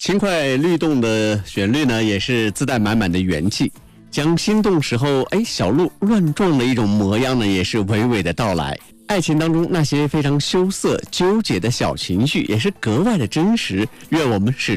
轻快律动的旋律呢，也是自带满满的元气，将心动时候小鹿乱撞的一种模样呢，也是娓娓的道来。爱情当中那些非常羞涩、纠结的小情绪，也是格外的真实。愿我们始